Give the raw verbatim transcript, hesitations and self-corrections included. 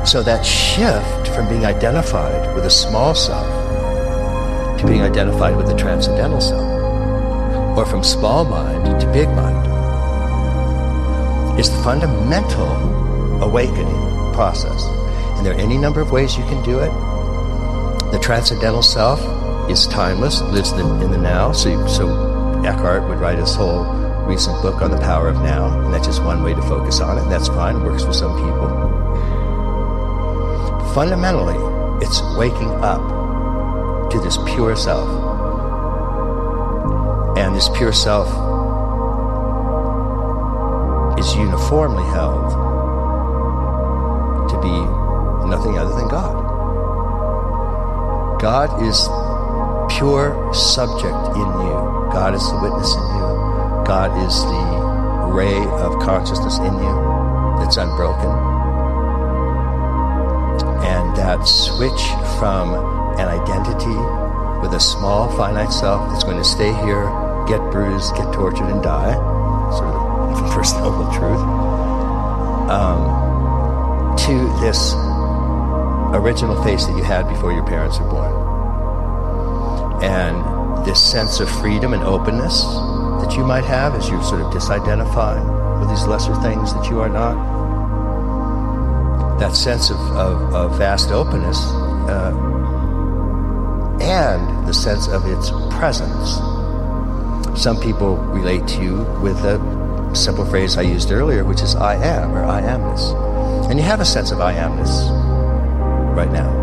So that shift from being identified with a small self to being identified with the transcendental self, or from small mind to big mind, is the fundamental awakening process. And there are any number of ways you can do it. The transcendental self is timeless, lives in the, in the now. So, you, so Eckhart would write his whole recent book on the power of now, and that's just one way to focus on it, and that's fine, it works for some people. Fundamentally, it's waking up to this pure self. And this pure self is uniformly held to be nothing other than God. God is pure subject in you. God is the witness in you. God is the ray of consciousness in you that's unbroken. And that switch from an identity with a small finite self that's going to stay here, get bruised, get tortured, and die, sort of the first noble truth, um, to this original face that you had before your parents were born. And this sense of freedom and openness that you might have as you sort of disidentify with these lesser things that you are not. That sense of, of, of vast openness uh, and the sense of its presence. Some people relate to you with a simple phrase I used earlier, which is I am, or I amness. And you have a sense of I amness right now.